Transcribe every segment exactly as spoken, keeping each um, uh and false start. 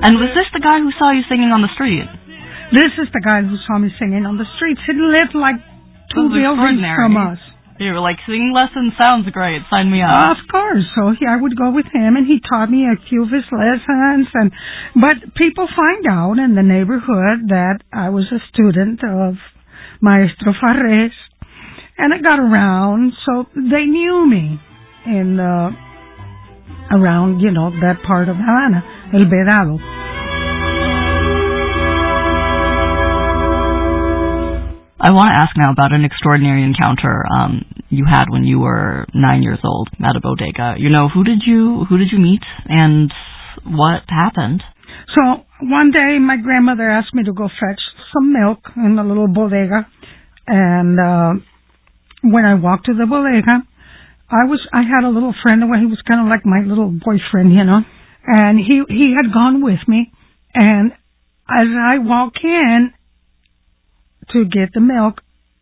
And was this the guy who saw you singing on the street? This is the guy who saw me singing on the streets. He lived like two buildings from us. You were like, singing lessons sounds great. Sign me up. Of course. So he, I would go with him, and he taught me a few of his lessons. And but people find out in the neighborhood that I was a student of Maestro Farres, and I got around, so they knew me in uh, around, you know, that part of Havana, El Vedado. I want to ask now about an extraordinary encounter um, you had when you were nine years old at a bodega. You know, who did you who did you meet, and what happened? So one day, my grandmother asked me to go fetch some milk in the little bodega, and uh, when I walked to the bodega, I was I had a little friend. He was kind of like my little boyfriend, you know, and he he had gone with me, and as I walk in to get the milk,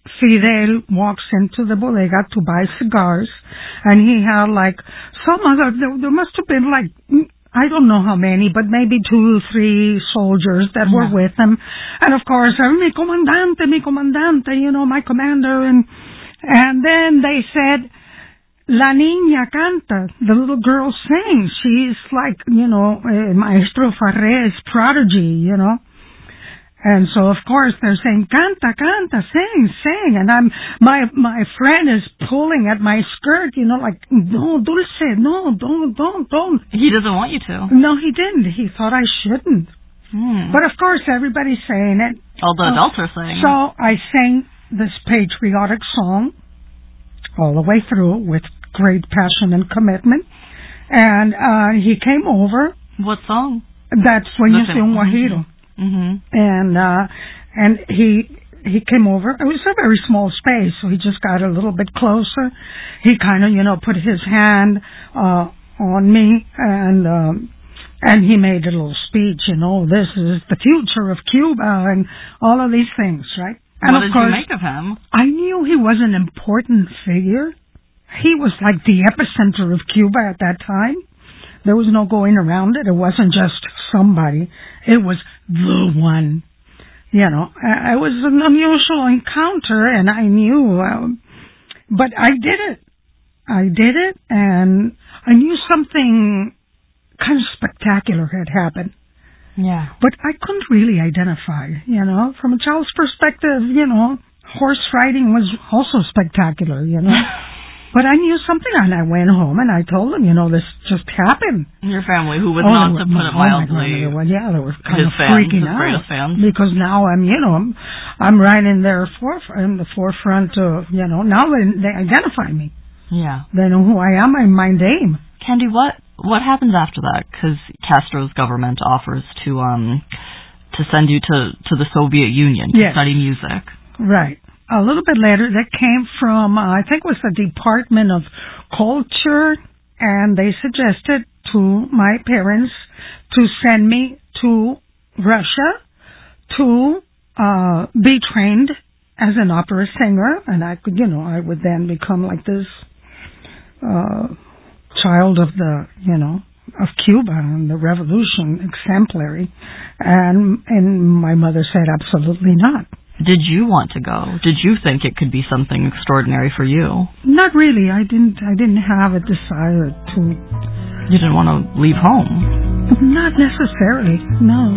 Fidel walks into the bodega to buy cigars, and he had like some other, there, there must have been like, I don't know how many, but maybe two, three soldiers that yeah. were with him. And of course, mi comandante, mi comandante, you know, my commander. And, and then they said, La niña canta, the little girl sings. She's like, you know, uh, Maestro Farres prodigy, you know. And so, of course, they're saying, canta, canta, sing, sing. And I'm, my, my friend is pulling at my skirt, you know, like, no, Dulce, no, don't, don't, don't. He doesn't want you to. No, he didn't. He thought I shouldn't. Hmm. But, of course, everybody's saying it. All the uh, adults are saying so it. So I sang this patriotic song all the way through with great passion and commitment. And uh, he came over. What song? That's Sueños de un Guajiro. Mm-hmm. And uh, and he he came over. It was a very small space, so he just got a little bit closer. He kind of, you know, put his hand uh, on me, and um, and he made a little speech. You know, this is the future of Cuba, and all of these things, right? And what of did course, you make of him? I knew he was an important figure. He was like the epicenter of Cuba at that time. There was no going around it. It wasn't just somebody. It was the one. You know, it was an unusual encounter, and I knew. Um, but I did it. I did it, and I knew something kind of spectacular had happened. Yeah. But I couldn't really identify, you know. From a child's perspective, you know, horse riding was also spectacular, you know. But I knew something, and I went home, and I told them, you know, this just happened. Your family, who was oh, not, to put it mildly, oh well, yeah, they were kind his of fans, freaking his out. greatest fans. Because now I'm, you know, I'm, I'm right in their foref- in the forefront of, you know, now they, they identify me. Yeah. They know who I am, I'm my name. Candy, what what happens after that? Because Castro's government offers to um to send you to, to the Soviet Union to yes. study music. Right. A little bit later, that came from, uh, I think it was the Department of Culture, and they suggested to my parents to send me to Russia to uh, be trained as an opera singer, and I could, you know, I would then become like this uh, child of the, you know, of Cuba and the revolution, exemplary. And, and my mother said, absolutely not. Did you want to go? Did you think it could be something extraordinary for you? Not really. I didn't. I didn't have a desire to. You didn't want to leave home? Not necessarily. No.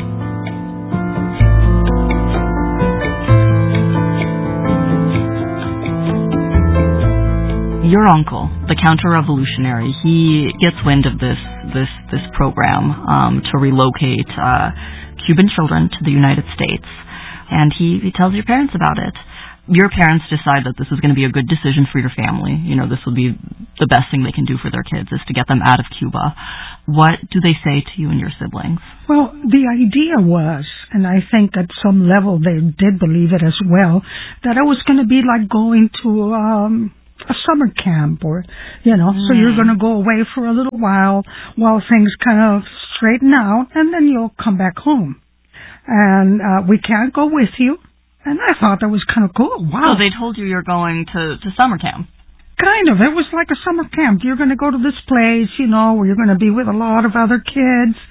Your uncle, the counter-revolutionary, he gets wind of this this this program um, to relocate uh, Cuban children to the United States. And he, he tells your parents about it. Your parents decide that this is going to be a good decision for your family. You know, this will be the best thing they can do for their kids, is to get them out of Cuba. What do they say to you and your siblings? Well, the idea was, and I think at some level they did believe it as well, that it was going to be like going to um, a summer camp, or, you know, mm. so you're going to go away for a little while while things kind of straighten out, and then you'll come back home. And uh, we can't go with you. And I thought that was kind of cool. Wow. So they told you you're going to, to summer camp? Kind of. It was like a summer camp. You're going to go to this place, you know, where you're going to be with a lot of other kids.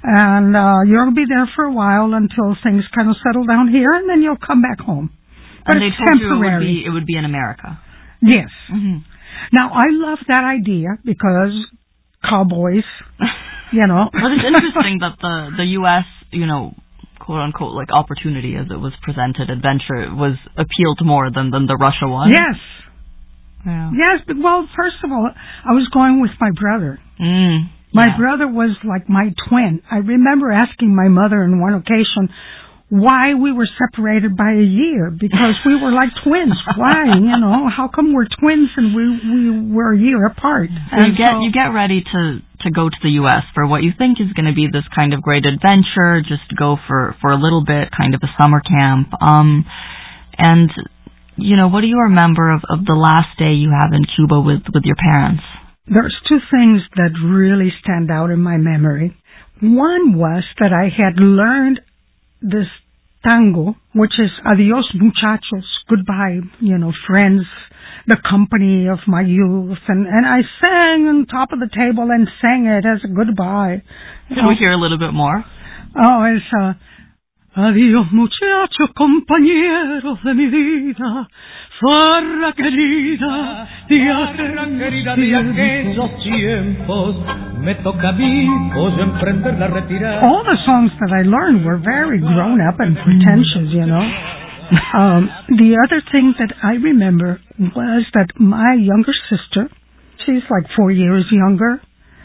and uh, you'll be there for a while until things kind of settle down here, and then you'll come back home. But and they it's told temporary. you it would be, it would be in America. Yes. Mm-hmm. Now, I love that idea because cowboys, you know. But it's interesting that the, the U S, you know, quote-unquote, like, opportunity as it was presented, adventure, was appealed more than, than the Russia one. Yes. Yeah. Yes, but, well, first of all, I was going with my brother. Mm, my yeah. brother was like my twin. I remember asking my mother on one occasion why we were separated by a year, because we were like twins. Why? You know, how come we're twins and we we were a year apart? So you get so, you get ready to to go to the U S for what you think is going to be this kind of great adventure. Just go for for a little bit, kind of a summer camp. Um, and you know, what do you remember of of the last day you have in Cuba with with your parents? There's two things that really stand out in my memory. One was that I had learned this tango, which is adios muchachos, goodbye, you know, friends, the company of my youth. And, and I sang on top of the table and sang it as a goodbye. Can we hear a little bit more? Oh, it's uh, adios muchachos, compañeros de mi vida, farra querida, farra querida de aquellos tiempos, me toca a mí hoy emprender la retirada. All the songs that I learned were very grown up and pretentious, you know. Um, the other thing that I remember was that my younger sister, she's like four years younger,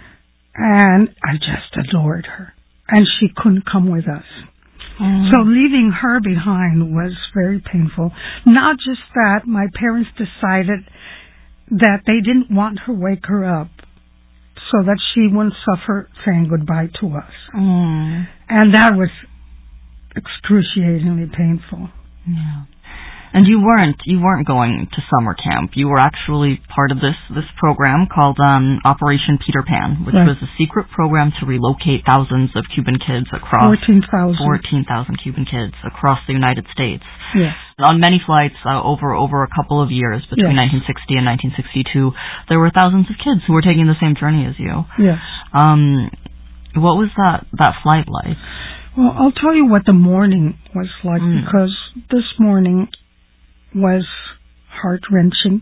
and I just adored her, and she couldn't come with us. Mm. So leaving her behind was very painful. Not just that, my parents decided that they didn't want to wake her up so that she wouldn't suffer saying goodbye to us. Mm. And that was excruciatingly painful. Yeah. And you weren't you weren't going to summer camp. You were actually part of this this program called um, Operation Peter Pan, which right. was a secret program to relocate thousands of Cuban kids across fourteen thousand fourteen thousand Cuban kids across the United States. Yes. On many flights uh, over over a couple of years between yes. nineteen sixty and nineteen sixty-two, there were thousands of kids who were taking the same journey as you. Yes. Um, what was that that flight like? Well, I'll tell you what the morning was like, mm. because this morning was heart-wrenching.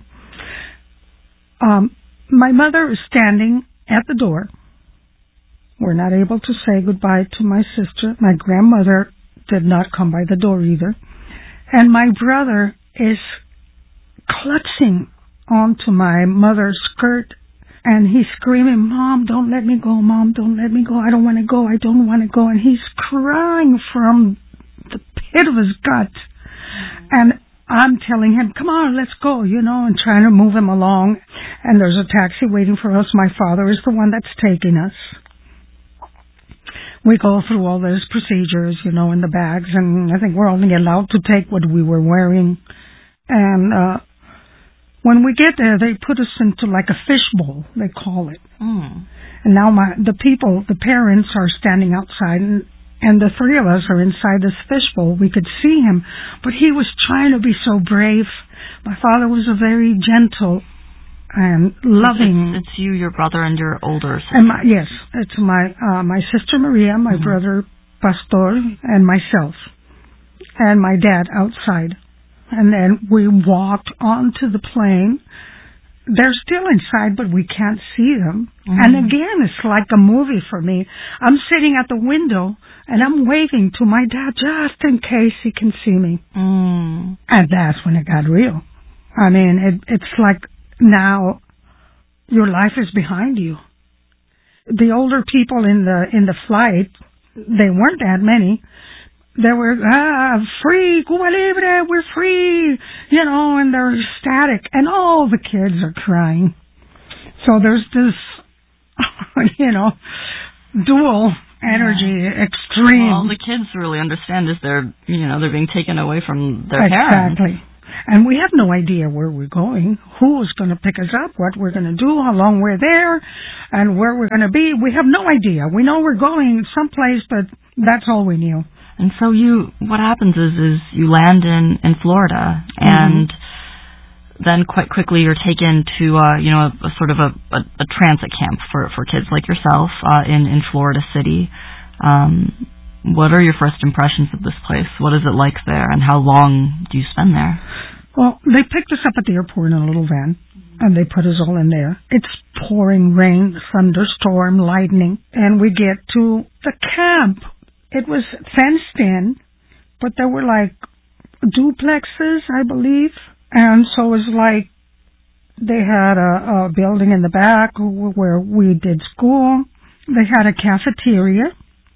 Um, my mother is standing at the door. We're not able to say goodbye to my sister. My grandmother did not come by the door either. And my brother is clutching onto my mother's skirt, and he's screaming, "Mom, don't let me go. Mom, don't let me go. I don't want to go. I don't want to go." And he's crying from the pit of his gut. And I'm telling him, "Come on, let's go," you know, and trying to move him along. And there's a taxi waiting for us. My father is the one that's taking us. We go through all those procedures, you know, in the bags, and I think we're only allowed to take what we were wearing. And uh when we get there, they put us into like a fishbowl, they call it. Mm. And now my the people, the parents are standing outside, and And the three of us are inside this fishbowl. We could see him, but he was trying to be so brave. My father was a very gentle and loving. It's, it's you, your brother, and your older sister. And my, yes, it's my uh, my sister Maria, my mm-hmm. brother Pastor, and myself, and my dad outside. And then we walked onto the plane. They're still inside, but we can't see them. Mm-hmm. And again, it's like a movie for me. I'm sitting at the window, and I'm waving to my dad just in case he can see me. Mm. And that's when it got real. I mean, it, it's like now your life is behind you. The older people in the in the flight, they weren't that many. They were, ah, free, Cuba Libre, we're free, you know, and they're ecstatic. And all the kids are crying. So there's this, you know, dual energy, yeah. extreme. Well, the kids really understand is they're, you know, they're being taken away from their exactly. parents. Exactly. And we have no idea where we're going, who's going to pick us up, what we're going to do, how long we're there, and where we're going to be. We have no idea. We know we're going someplace, but that's all we knew. And so you, what happens is, is you land in, in Florida, and mm-hmm. then quite quickly you're taken to, uh, you know, a, a sort of a, a, a transit camp for, for kids like yourself, uh, in, in Florida City. Um, what are your first impressions of this place? What is it like there, and how long do you spend there? Well, they picked us up at the airport in a little van, and they put us all in there. It's pouring rain, thunderstorm, lightning, and we get to the camp. It was fenced in, but there were like duplexes, I believe, and so it was like they had a, a building in the back where we did school. They had a cafeteria,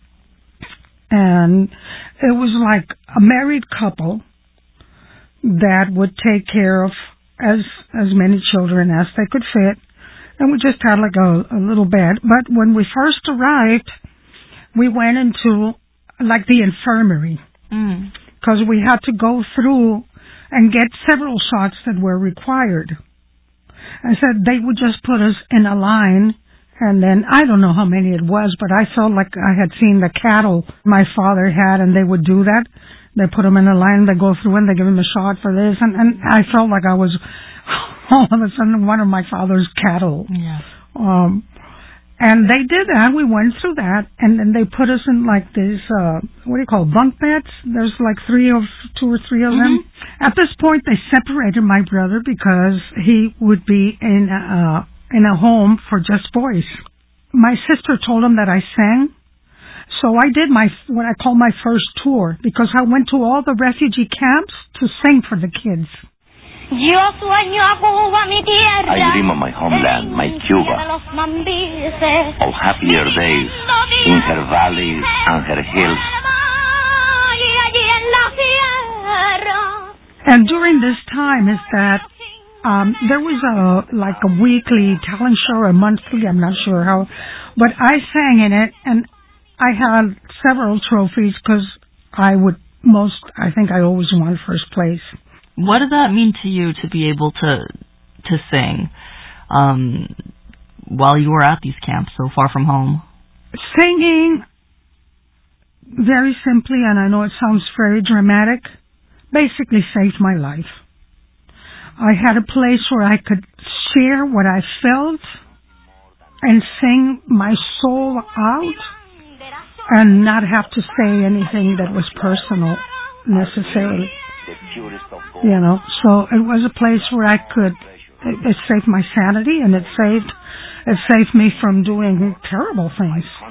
and it was like a married couple that would take care of as as many children as they could fit, and we just had like a, a little bed. But when we first arrived, we went into like the infirmary, because mm. we had to go through and get several shots that were required. I said they would just put us in a line, and then I don't know how many it was, but I felt like I had seen the cattle my father had, and they would do that. They put them in a line, they go through, and they give them a shot for this, and, and I felt like I was all of a sudden one of my father's cattle. Yeah. Um, and they did that. We went through that, and then they put us in like this, uh, what do you call it, bunk beds? There's like three of, two or three of mm-hmm. them. At this point, they separated my brother because he would be in a, in a home for just boys. My sister told him that I sang. So I did my, what I call my first tour, because I went to all the refugee camps to sing for the kids. I dream of my homeland, my Cuba, of happier days in her valleys and her hills. And during this time is that um, there was a like a weekly talent show or a monthly, I'm not sure how, but I sang in it, and I had several trophies because I would most, I think I always won first place. What did that mean to you to be able to to sing um, while you were at these camps so far from home? Singing, very simply, and I know it sounds very dramatic, basically saved my life. I had a place where I could share what I felt and sing my soul out and not have to say anything that was personal necessarily. You know, so it was a place where I could, it, it saved my sanity, and it saved, it saved me from doing terrible things.